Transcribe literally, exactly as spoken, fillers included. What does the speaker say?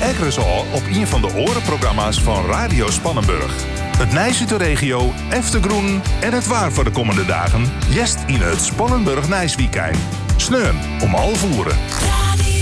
ekeren ze al op een van de orenprogramma's van Radio Spannenburg. Het Nijs uit de regio, Eftergroen en het waar voor de komende dagen. Jest in het Spannenburg Nijsweekend. Sneun om half uur.